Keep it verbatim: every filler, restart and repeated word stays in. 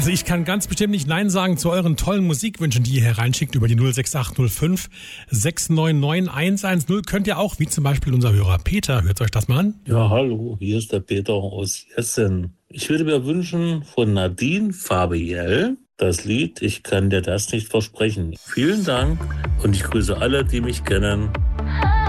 Also ich kann ganz bestimmt nicht Nein sagen zu euren tollen Musikwünschen, die ihr hereinschickt über die null sechs acht null fünf sechs neun neun eins eins null. Könnt ihr auch, wie zum Beispiel unser Hörer Peter. Hört euch das mal an. Ja, hallo, hier ist der Peter aus Essen. Ich würde mir wünschen von Nadine Fabiel das Lied Ich kann dir das nicht versprechen. Vielen Dank und ich grüße alle, die mich kennen.